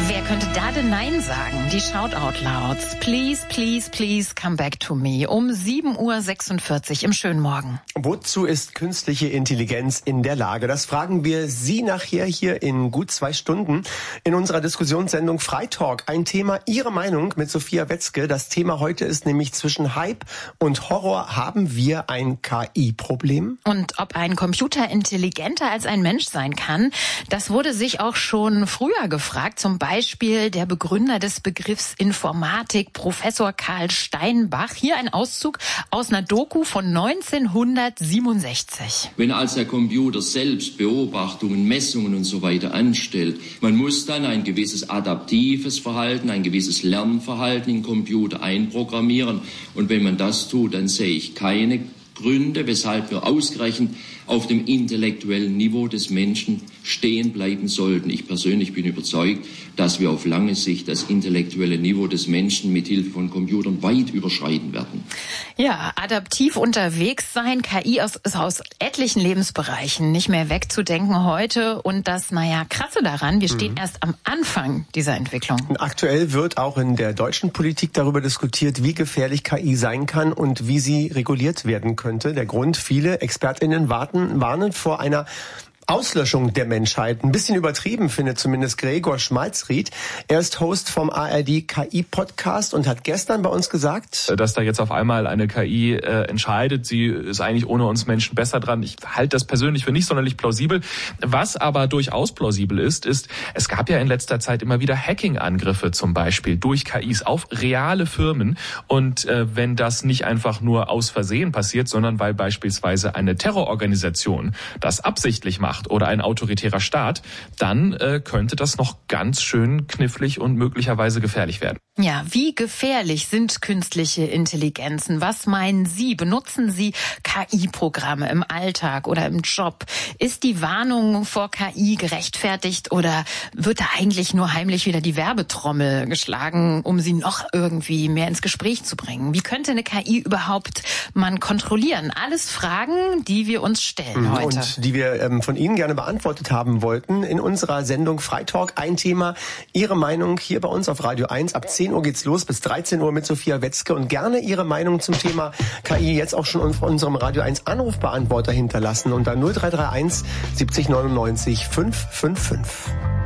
Wer könnte da denn Nein sagen? Die Shoutout-Louds. Please, please, please come back to me. Um 7:46 Uhr im schönen Morgen. Wozu ist künstliche Intelligenz in der Lage? Das fragen wir Sie nachher hier in gut 2 Stunden in unserer Diskussionssendung Freitalk. Ein Thema, Ihre Meinung mit Sophia Wetzke. Das Thema heute ist nämlich zwischen Hype und Horror. Haben wir ein KI-Problem? Und ob ein Computer intelligenter als ein Mensch sein kann, das wurde sich auch schon früher gefragt. Zum Beispiel der Begründer des Begriffs Informatik, Professor Karl Steinbach. Hier ein Auszug aus einer Doku von 1967. Wenn als der Computer selbst Beobachtungen, Messungen und so weiter anstellt, man muss dann ein gewisses adaptives Verhalten, ein gewisses Lernverhalten in den Computer einprogrammieren. Und wenn man das tut, dann sehe ich keine Gründe, weshalb wir ausgerechnet auf dem intellektuellen Niveau des Menschen stehen bleiben sollten. Ich persönlich bin überzeugt, dass wir auf lange Sicht das intellektuelle Niveau des Menschen mit Hilfe von Computern weit überschreiten werden. Ja, adaptiv unterwegs sein, KI ist aus etlichen Lebensbereichen nicht mehr wegzudenken heute. Und das, krasse daran, wir stehen erst am Anfang dieser Entwicklung. Aktuell wird auch in der deutschen Politik darüber diskutiert, wie gefährlich KI sein kann und wie sie reguliert werden könnte. Der Grund, viele ExpertInnen warnen vor einer Auslöschung der Menschheit. Ein bisschen übertrieben, findet zumindest Gregor Schmalzried. Er ist Host vom ARD KI-Podcast und hat gestern bei uns gesagt, dass da jetzt auf einmal eine KI entscheidet, sie ist eigentlich ohne uns Menschen besser dran. Ich halte das persönlich für nicht sonderlich plausibel. Was aber durchaus plausibel ist, es gab ja in letzter Zeit immer wieder Hacking-Angriffe zum Beispiel durch KIs auf reale Firmen. Und wenn das nicht einfach nur aus Versehen passiert, sondern weil beispielsweise eine Terrororganisation das absichtlich macht, oder ein autoritärer Staat, dann könnte das noch ganz schön knifflig und möglicherweise gefährlich werden. Ja, wie gefährlich sind künstliche Intelligenzen? Was meinen Sie? Benutzen Sie KI-Programme im Alltag oder im Job? Ist die Warnung vor KI gerechtfertigt oder wird da eigentlich nur heimlich wieder die Werbetrommel geschlagen, um sie noch irgendwie mehr ins Gespräch zu bringen? Wie könnte eine KI überhaupt man kontrollieren? Alles Fragen, die wir uns stellen heute. Und die wir von Ihnen gerne beantwortet haben wollten in unserer Sendung Freitalk. Ein Thema, Ihre Meinung hier bei uns auf Radio 1. Ab 10 Uhr geht's los bis 13 Uhr mit Sophia Wetzke und gerne Ihre Meinung zum Thema KI jetzt auch schon auf unserem Radio 1 Anrufbeantworter hinterlassen unter 0331 70 99 555.